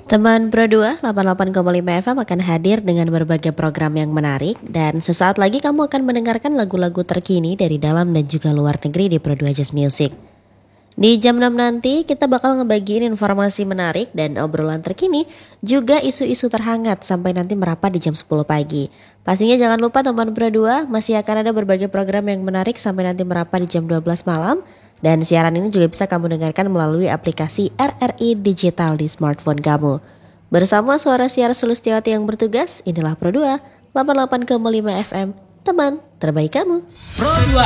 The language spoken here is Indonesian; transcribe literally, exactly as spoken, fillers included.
Teman Pro dua delapan puluh delapan koma lima F M akan hadir dengan berbagai program yang menarik dan sesaat lagi kamu akan mendengarkan lagu-lagu terkini dari dalam dan juga luar negeri di Pro dua Jazz Music. Di jam enam nanti kita bakal ngebagiin informasi menarik dan obrolan terkini, juga isu-isu terhangat sampai nanti merapat di jam sepuluh pagi. Pastinya jangan lupa teman Pro dua masih akan ada berbagai program yang menarik sampai nanti merapat di jam dua belas malam. Dan siaran ini juga bisa kamu dengarkan melalui aplikasi R R I Digital di smartphone kamu. Bersama suara siar Sulistiawati yang bertugas, inilah Pro dua delapan puluh delapan koma lima F M, teman terbaik kamu. Pro dua